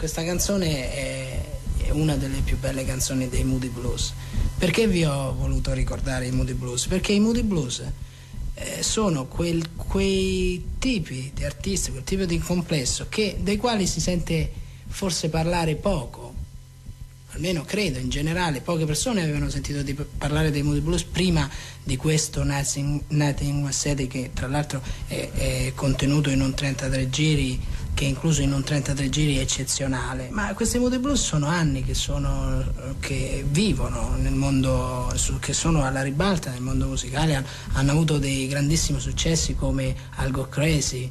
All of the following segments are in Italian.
questa canzone è una delle più belle canzoni dei Moody Blues. Perché vi ho voluto ricordare i Moody Blues? Perché i Moody Blues sono quei tipi di artisti, quel tipo di complesso dei quali si sente forse parlare poco, almeno credo in generale poche persone avevano sentito parlare dei Moody Blues prima di questo Nothing Was Said, che tra l'altro è contenuto in un 33 giri, che è incluso in un 33 giri eccezionale. Ma questi Moody Blues sono anni che vivono nel mondo, che sono alla ribalta nel mondo musicale, hanno avuto dei grandissimi successi come I'll Go Crazy,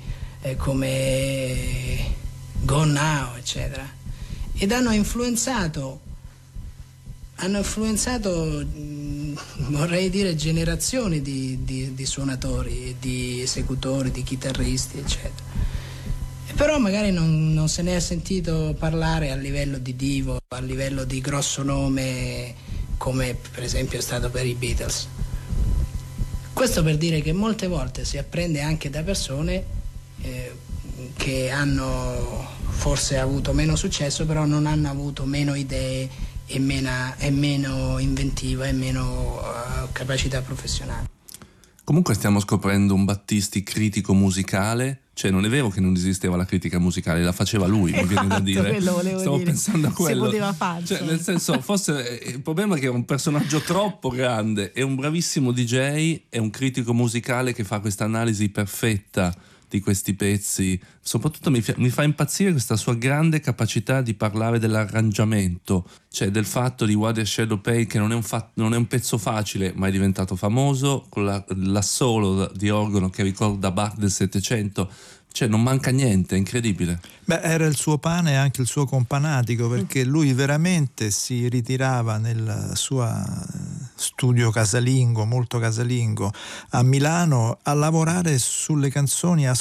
come Go Now, eccetera, ed hanno influenzato vorrei dire generazioni di suonatori, di esecutori, di chitarristi, eccetera. E però magari non se ne è sentito parlare a livello di divo, a livello di grosso nome, come per esempio è stato per i Beatles. Questo per dire che molte volte si apprende anche da persone che hanno forse avuto meno successo, però non hanno avuto meno idee e meno inventiva e meno capacità professionale. Comunque stiamo scoprendo un Battisti critico musicale, cioè non è vero che non esisteva la critica musicale, la faceva lui, mi viene da dire. Stavo pensando a quello. Si poteva fare. Cioè, nel senso, forse il problema è che è un personaggio troppo grande, è un bravissimo DJ, è un critico musicale che fa questa analisi perfetta di questi pezzi. Soprattutto mi fa impazzire questa sua grande capacità di parlare dell'arrangiamento, cioè del fatto di What a Shadow Pay, che non è un pezzo facile, ma è diventato famoso, con l'assolo di organo che ricorda Bach del Settecento. Cioè non manca niente, è incredibile. Beh, era il suo pane e anche il suo companatico, perché lui veramente si ritirava nel suo studio casalingo, molto casalingo, a Milano, a lavorare sulle canzoni, a